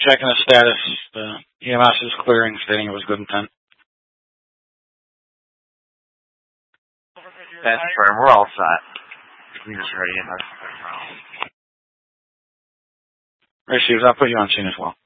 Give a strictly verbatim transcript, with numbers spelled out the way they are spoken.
checking the status. The E M S is clearing, stating it was good intent. That's firm. We're all set. We just ready in our Issues. I'll put you on scene as well.